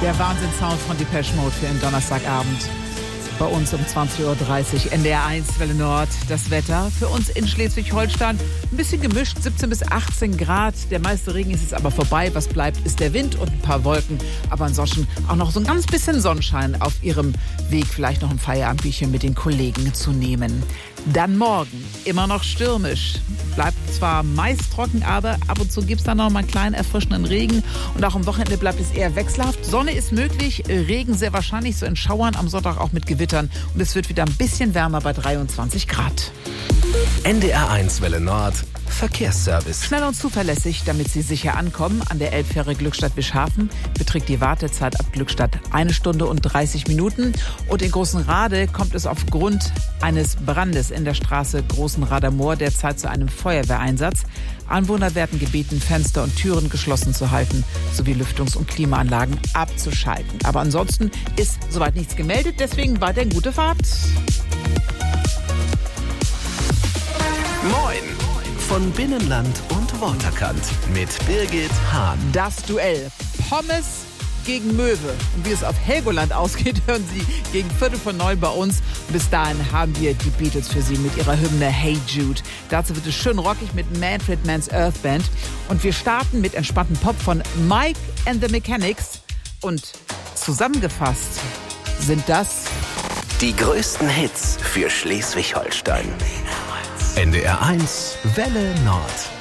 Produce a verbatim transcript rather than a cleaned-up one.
Der Wahnsinnssound von Depeche Mode für den Donnerstagabend. Bei uns um zwanzig Uhr dreißig, N D R eins, Welle Nord. Das Wetter für uns in Schleswig-Holstein ein bisschen gemischt, siebzehn bis achtzehn Grad. Der meiste Regen ist jetzt aber vorbei. Was bleibt, ist der Wind und ein paar Wolken. Aber ansonsten auch noch so ein ganz bisschen Sonnenschein auf Ihrem Weg, vielleicht noch ein Feierabendbierchen mit den Kollegen zu nehmen. Dann morgen, immer noch stürmisch. Bleibt zwar meist trocken, aber ab und zu gibt es dann noch mal einen kleinen erfrischenden Regen. Und auch am Wochenende bleibt es eher wechselhaft. Sonne ist möglich, Regen sehr wahrscheinlich, so in Schauern, am Sonntag auch mit Gewittern. Und es wird wieder ein bisschen wärmer bei dreiundzwanzig Grad. N D R eins Welle Nord Verkehrsservice. Schnell und zuverlässig, damit Sie sicher ankommen. An der Elbfähre Glückstadt-Wischhafen beträgt die Wartezeit ab Glückstadt eine Stunde und dreißig Minuten. Und in Großenrade kommt es aufgrund eines Brandes in der Straße Großenrader Moor derzeit zu einem Feuerwehreinsatz. Anwohner werden gebeten, Fenster und Türen geschlossen zu halten, sowie Lüftungs- und Klimaanlagen abzuschalten. Aber ansonsten ist soweit nichts gemeldet, deswegen weiterhin gute Fahrt. Moin! Von Binnenland und Waterkant mit Birgit Hahn. Das Duell Pommes gegen Möwe. Und wie es auf Helgoland ausgeht, hören Sie gegen Viertel von neun bei uns. Bis dahin haben wir die Beatles für Sie mit ihrer Hymne Hey Jude. Dazu wird es schön rockig mit Manfred Mann's Earth Band. Und wir starten mit entspanntem Pop von Mike and the Mechanics. Und zusammengefasst sind das die größten Hits für Schleswig-Holstein. N D R eins Welle Nord.